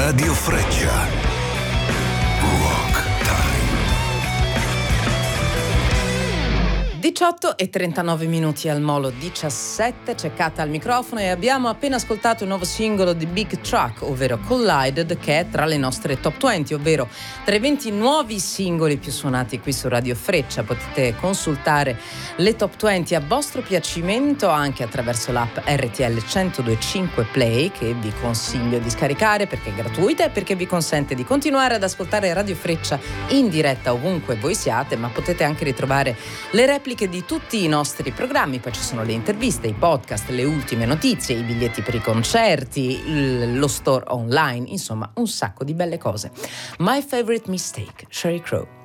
Radio Freccia. Rock Time. 18:39 al Molo 17, c'è Kat al microfono e abbiamo appena ascoltato il nuovo singolo di Big Truck, ovvero Collided, che è tra le nostre top 20, ovvero tra i 20 nuovi singoli più suonati qui su Radio Freccia. Potete consultare le top 20 a vostro piacimento anche attraverso l'app RTL 1025 Play, che vi consiglio di scaricare perché è gratuita e perché vi consente di continuare ad ascoltare Radio Freccia in diretta ovunque voi siate, ma potete anche ritrovare le repliche di tutti i nostri programmi. Poi ci sono le interviste, i podcast, le ultime notizie, i biglietti per i concerti, lo store online, insomma un sacco di belle cose. My Favorite Mistake, Sheryl Crow.